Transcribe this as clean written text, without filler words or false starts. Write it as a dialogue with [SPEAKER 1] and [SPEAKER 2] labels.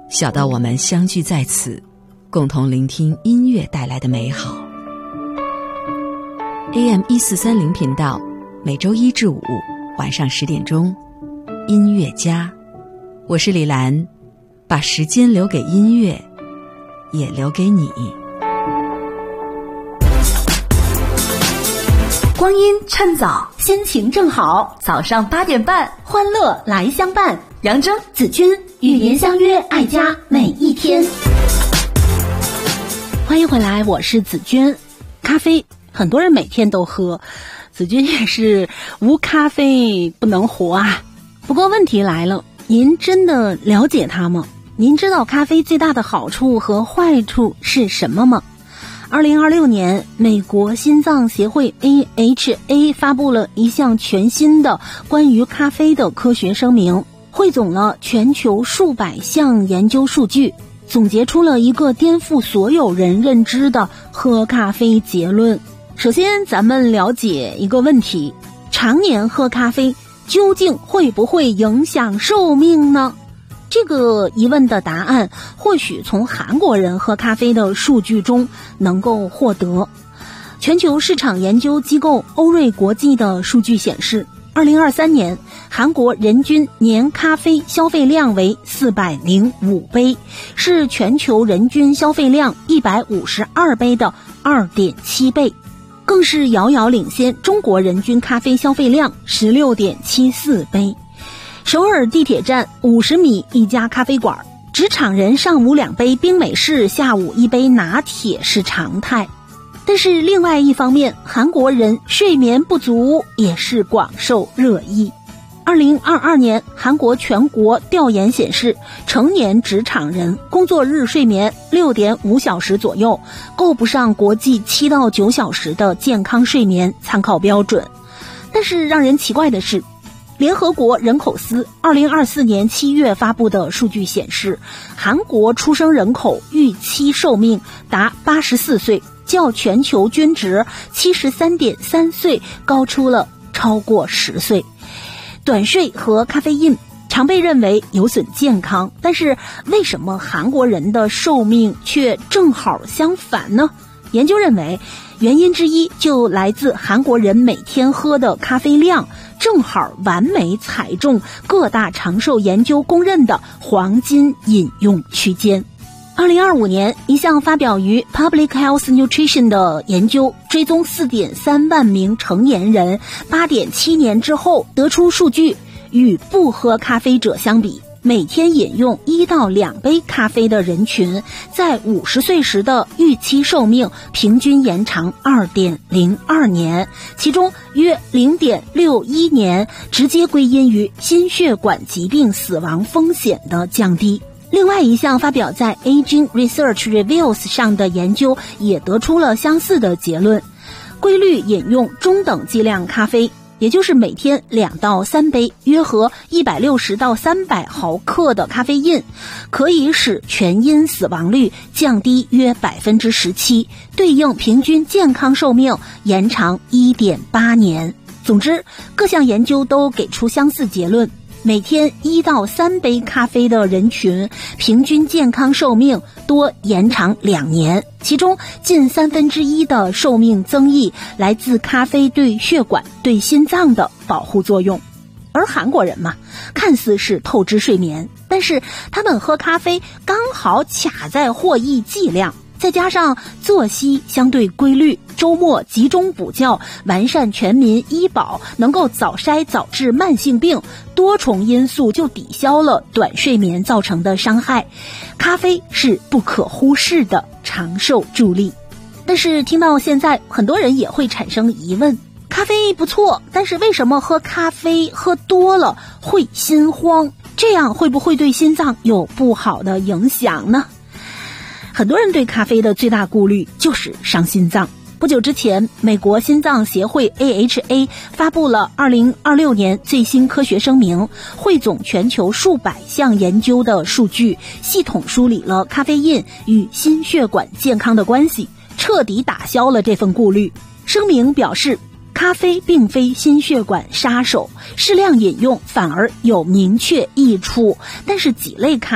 [SPEAKER 1] 小到我们相聚在此，共同聆听音乐带来的美好。AM1430频道，每周一至五晚上10点钟，音乐家，我是李兰，把时间留给音乐，也留给你。
[SPEAKER 2] 光阴趁早，心情正好，早上8点半，欢乐来相伴。杨铮、子君与您相约，爱家每一天。
[SPEAKER 3] 欢迎回来，我是子君。咖啡很多人每天都喝，子君也是无咖啡不能活啊。不过问题来了，您真的了解它吗？您知道咖啡最大的好处和坏处是什么吗？2026年，美国心脏协会 AHA 发布了一项全新的关于咖啡的科学声明，汇总了全球数百项研究数据，总结出了一个颠覆所有人认知的喝咖啡结论。首先，咱们了解一个问题：常年喝咖啡究竟会不会影响寿命呢？这个疑问的答案或许从韩国人喝咖啡的数据中能够获得。全球市场研究机构欧瑞国际的数据显示，2023年韩国人均年咖啡消费量为405杯，是全球人均消费量152杯的2.7倍，更是遥遥领先中国人均咖啡消费量16.74杯。首尔地铁站50米一家咖啡馆，职场人上午2杯冰美式，下午1杯拿铁是常态。但是另外一方面，韩国人睡眠不足也是广受热议。2022年韩国全国调研显示，成年职场人工作日睡眠6.5小时左右，够不上国际7到9小时的健康睡眠参考标准。但是让人奇怪的是，联合国人口司2024年7月发布的数据显示，韩国出生人口预期寿命达84岁，较全球均值73.3岁高出了超过10岁。短睡和咖啡因常被认为有损健康，但是为什么韩国人的寿命却正好相反呢？研究认为，原因之一就来自韩国人每天喝的咖啡量正好完美踩中各大长寿研究公认的黄金饮用区间。2025年，一项发表于 Public Health Nutrition 的研究追踪4.3万名成年人 8.7 年之后得出数据，与不喝咖啡者相比，每天饮用1到2杯咖啡的人群在50岁时的预期寿命平均延长 2.02 年，其中约 0.61 年直接归因于心血管疾病死亡风险的降低。另外一项发表在 Aging Research Reviews 上的研究也得出了相似的结论，规律饮用中等剂量咖啡，也就是每天2到3杯，约合160到300毫克的咖啡因，可以使全因死亡率降低约 17%， 对应平均健康寿命延长 1.8 年。总之，各项研究都给出相似结论，每天1到3杯咖啡的人群平均健康寿命多延长2年，其中近1/3的寿命增益来自咖啡对血管、对心脏的保护作用。而韩国人嘛，看似是透支睡眠，但是他们喝咖啡刚好卡在获益剂量，再加上作息相对规律，周末集中补觉，完善全民医保，能够早筛早治慢性病，多重因素就抵消了短睡眠造成的伤害。咖啡是不可忽视的长寿助力。但是听到现在，很多人也会产生疑问，咖啡不错，但是为什么喝咖啡喝多了会心慌？这样会不会对心脏有不好的影响呢？很多人对咖啡的最大顾虑就是伤心脏。不久之前，美国心脏协会 AHA 发布了2026年最新科学声明，汇总全球数百项研究的数据，系统梳理了咖啡因与心血管健康的关系，彻底打消了这份顾虑。声明表示，咖啡并非心血管杀手，适量饮用反而有明确益处，但是几类咖